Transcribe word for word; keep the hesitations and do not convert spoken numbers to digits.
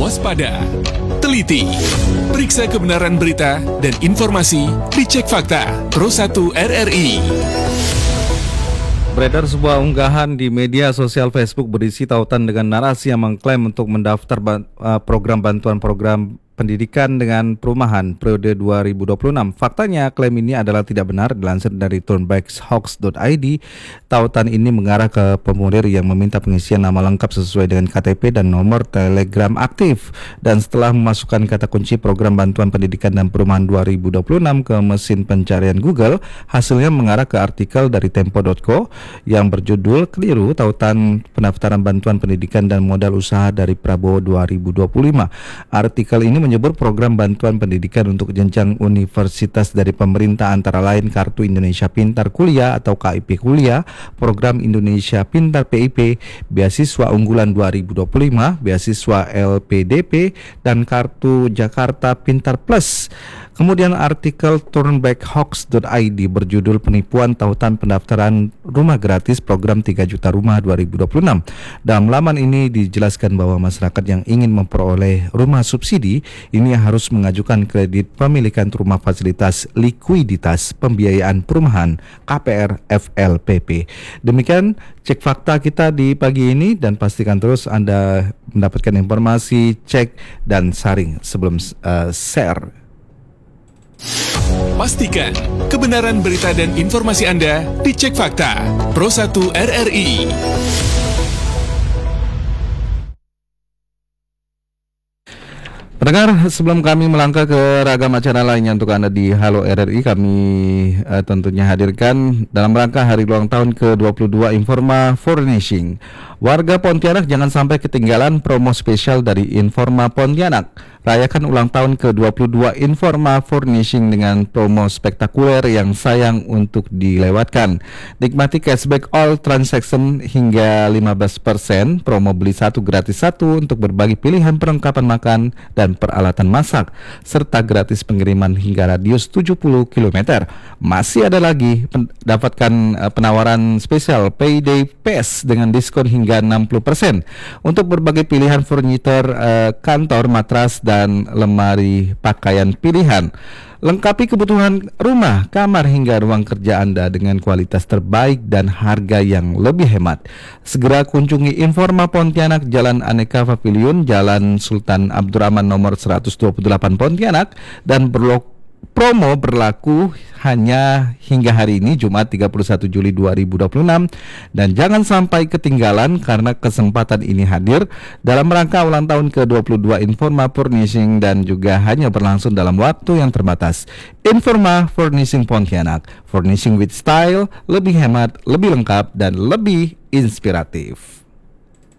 waspada, teliti, periksa kebenaran berita dan informasi, dicek fakta. Pro satu R R I. Beredar sebuah unggahan di media sosial Facebook berisi tautan dengan narasi yang mengklaim untuk mendaftar ban- uh, program bantuan program pendidikan dengan perumahan periode dua ribu dua puluh enam. Faktanya, klaim ini adalah tidak benar. Dilansir dari turnbackhoax dot I D, tautan ini mengarah ke pemudir yang meminta pengisian nama lengkap sesuai dengan K T P dan nomor telegram aktif. Dan setelah memasukkan kata kunci program bantuan pendidikan dan perumahan dua ribu dua puluh enam ke mesin pencarian Google, hasilnya mengarah ke artikel dari tempo dot co yang berjudul "Keliru Tautan Pendaftaran Bantuan Pendidikan dan Modal Usaha dari Prabowo dua ribu dua puluh lima". Artikel ini menyebut program bantuan pendidikan untuk jenjang universitas dari pemerintah antara lain Kartu Indonesia Pintar Kuliah atau K I P Kuliah, Program Indonesia Pintar P I P, Beasiswa Unggulan dua ribu dua puluh lima, Beasiswa L P D P, dan Kartu Jakarta Pintar Plus. Kemudian artikel turnbackhoax dot I D berjudul "Penipuan Tautan Pendaftaran Rumah Gratis Program tiga Juta Rumah dua ribu dua puluh enam". Dalam laman ini dijelaskan bahwa masyarakat yang ingin memperoleh rumah subsidi ini harus mengajukan kredit pemilikan rumah fasilitas likuiditas pembiayaan perumahan K P R F L P P. Demikian cek fakta kita di pagi ini, dan pastikan terus Anda mendapatkan informasi, cek dan saring sebelum uh, share. Pastikan kebenaran berita dan informasi Anda dicek fakta. Pro satu R R I. Pendengar, sebelum kami melangkah ke ragam acara lainnya untuk Anda di Halo R R I, kami uh, tentunya hadirkan dalam rangka hari ulang tahun ke dua puluh dua Informa Furnishing. Warga Pontianak jangan sampai ketinggalan promo spesial dari Informa Pontianak. Rayakan ulang tahun ke dua puluh dua Informa Furnishing dengan promo spektakuler yang sayang untuk dilewatkan. Nikmati cashback all transaction hingga lima belas persen, promo beli satu gratis satu untuk berbagai pilihan perlengkapan makan dan peralatan masak, serta gratis pengiriman hingga radius tujuh puluh kilometer. Masih ada lagi, pen- dapatkan uh, penawaran spesial Payday Pass dengan diskon hingga enam puluh persen untuk berbagai pilihan furnitur uh, kantor, matras, dan lemari pakaian pilihan. Lengkapi kebutuhan rumah, kamar, hingga ruang kerja Anda dengan kualitas terbaik dan harga yang lebih hemat. Segera kunjungi Informa Pontianak, Jalan Aneka Pavilion, Jalan Sultan Abdurrahman nomor seratus dua puluh delapan Pontianak, dan berlok promo berlaku hanya hingga hari ini Jumat tiga puluh satu Juli dua ribu dua puluh enam, dan jangan sampai ketinggalan karena kesempatan ini hadir dalam rangka ulang tahun ke dua puluh dua Informa Furnishing dan juga hanya berlangsung dalam waktu yang terbatas. Informa Furnishing Pontianak, furnishing with style, lebih hemat, lebih lengkap, dan lebih inspiratif.